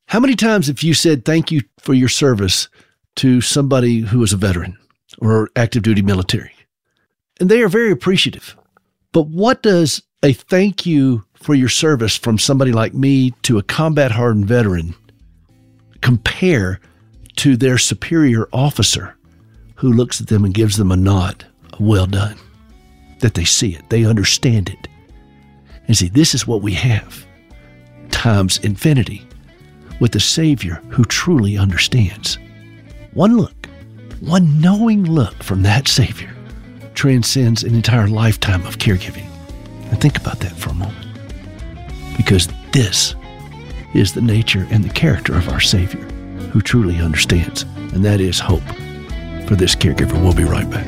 How many times have you said thank you for your service to somebody who is a veteran or active duty military? And they are very appreciative. But what does a thank you for your service from somebody like me to a combat-hardened veteran compare to their superior officer who looks at them and gives them a nod, a well done, that they see it, they understand it. And see, this is what we have times infinity with the Savior who truly understands. One look, one knowing look from that Savior transcends an entire lifetime of caregiving. And think about that for a moment. Because this is the nature and the character of our Savior who truly understands. And that is hope for this caregiver. We'll be right back.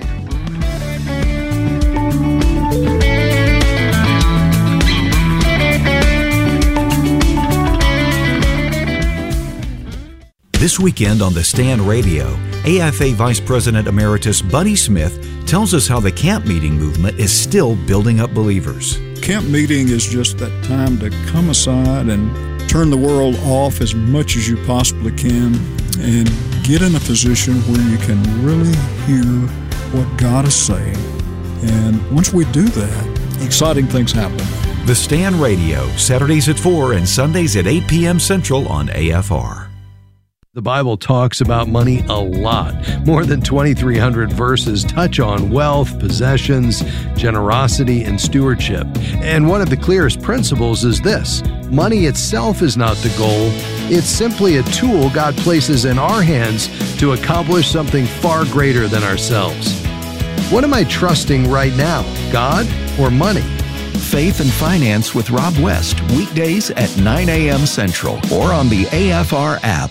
This weekend on The Stand Radio, AFA Vice President Emeritus Buddy Smith tells us how the camp meeting movement is still building up believers. Camp meeting is just that time to come aside and turn the world off as much as you possibly can and get in a position where you can really hear what God is saying. And once we do that, exciting things happen. The Stand Radio, Saturdays at 4 and Sundays at 8 p.m. Central on AFR. The Bible talks about money a lot. More than 2,300 verses touch on wealth, possessions, generosity, and stewardship. And one of the clearest principles is this: money itself is not the goal. It's simply a tool God places in our hands to accomplish something far greater than ourselves. What am I trusting right now, God or money? Faith and Finance with Rob West, weekdays at 9 a.m. Central or on the AFR app.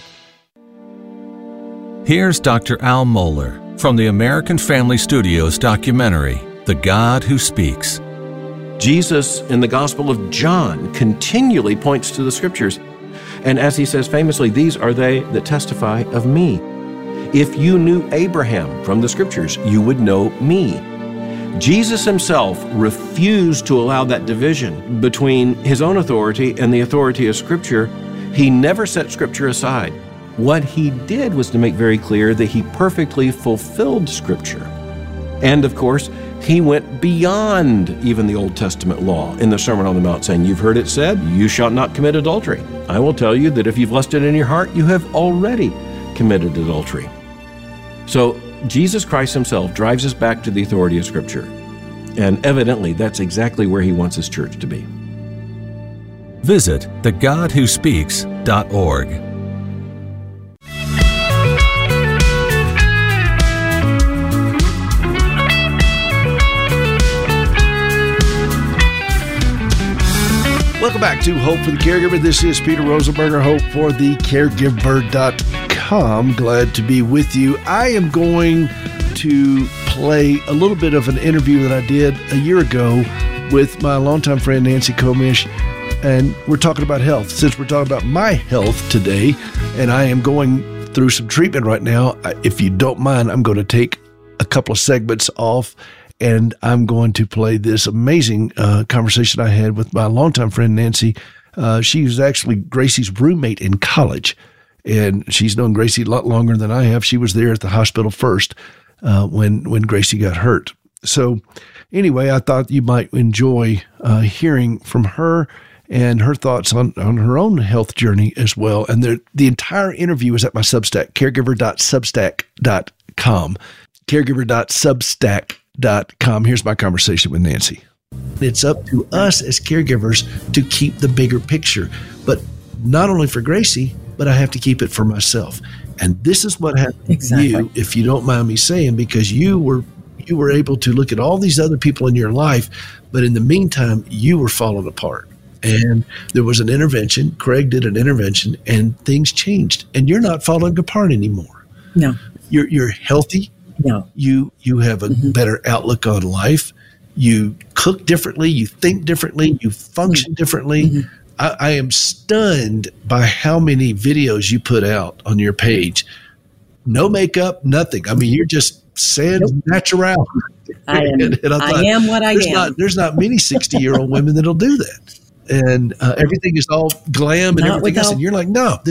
Here's Dr. Al Mohler from the American Family Studios documentary, The God Who Speaks. Jesus in the Gospel of John continually points to the Scriptures. And as he says famously, these are they that testify of me. If you knew Abraham from the Scriptures, you would know me. Jesus himself refused to allow that division between his own authority and the authority of Scripture. He never set Scripture aside. What he did was to make very clear that he perfectly fulfilled Scripture. And of course, he went beyond even the Old Testament law in the Sermon on the Mount, saying, "You've heard it said, you shall not commit adultery. I will tell you that if you've lusted in your heart, you have already committed adultery." So Jesus Christ himself drives us back to the authority of Scripture. And evidently, that's exactly where he wants his church to be. Visit thegodwhospeaks.org. Welcome back to Hope for the Caregiver. This is Peter Rosenberger, Hope for the Caregiver.com. Glad to be with you. I am going to play a little bit of an interview that I did a year ago with my longtime friend Nancy Komish, and we're talking about health. Since we're talking about my health today, and I am going through some treatment right now, if you don't mind, I'm going to take a couple of segments off, and I'm going to play this amazing conversation I had with my longtime friend, Nancy. She was actually Gracie's roommate in college, and she's known Gracie a lot longer than I have. She was there at the hospital first when Gracie got hurt. So anyway, I thought you might enjoy hearing from her and her thoughts on her own health journey as well. And the entire interview is at my Substack, caregiver.substack.com, caregiver.substack.com. Here's my conversation with Nancy. It's up to us as caregivers to keep the bigger picture, but not only for Gracie, but I have to keep it for myself. And this is what happened to you, if you don't mind me saying, because you were able to look at all these other people in your life, but in the meantime, you were falling apart. And there was an intervention. Craig did an intervention, and things changed. And you're not falling apart anymore. No. You're healthy. No. You have a better outlook on life. You cook differently. You think differently. You function differently. I am stunned by how many videos you put out on your page. No makeup, nothing. I mean, you're just sans natural. I am. And I thought, I am what I am. There's not many 60-year-old women that'll do that. And everything is all glam and everything else. And you're like, no,